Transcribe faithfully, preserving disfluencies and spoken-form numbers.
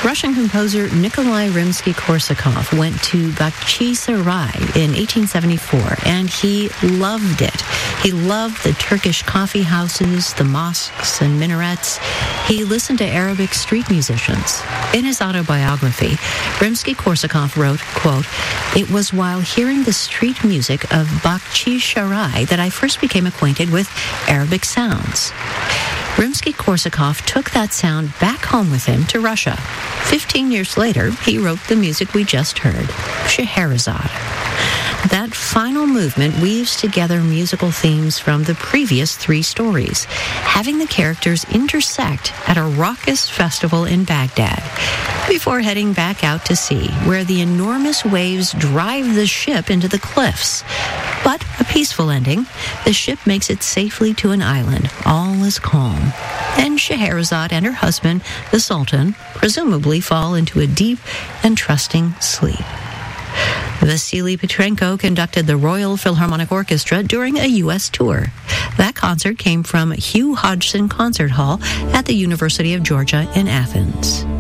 Russian composer Nikolai Rimsky-Korsakov went to Bakhchisarai in eighteen seventy-four, and he loved it. He loved the Turkish coffee houses, the mosques and minarets. He listened to Arabic street musicians. In his autobiography, Rimsky-Korsakov wrote, quote, "It was while hearing the street music of Bakhchisarai that I first became acquainted with Arabic sounds." Rimsky-Korsakov took that sound back home with him to Russia. Fifteen years later, he wrote the music we just heard, Scheherazade. That final movement weaves together musical themes from the previous three stories, having the characters intersect at a raucous festival in Baghdad, before heading back out to sea, where the enormous waves drive the ship into the cliffs. But a peaceful ending. The ship makes it safely to an island. All is calm. And Scheherazade and her husband, the Sultan, presumably fall into a deep and trusting sleep. Vasily Petrenko conducted the Royal Philharmonic Orchestra during a U S tour. That concert came from Hugh Hodgson Concert Hall at the University of Georgia in Athens.